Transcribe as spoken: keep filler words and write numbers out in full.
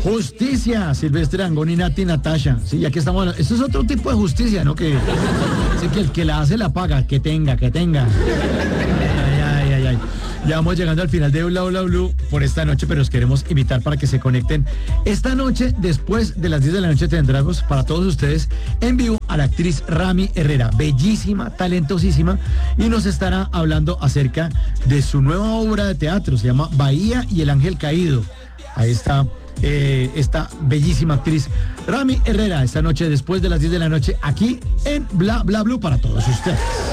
Justicia, Silvestre Dangond y Nati Natasha. Sí, aquí estamos hablando. Esto es otro tipo de justicia, ¿no? Que, sí, que el que la hace la paga, que tenga, que tenga. Ay, ay, ay, ay. Ya vamos llegando al final de Bla Bla Blue por esta noche, pero los queremos invitar para que se conecten. Esta noche, después de las diez de la noche, tendremos para todos ustedes en vivo a la actriz Rami Herrera, bellísima, talentosísima, y nos estará hablando acerca de su nueva obra de teatro. Se llama Bahía y el Ángel Caído. Ahí está eh, esta bellísima actriz Rami Herrera esta noche, después de las diez de la noche, aquí en Bla Bla Blue para todos ustedes.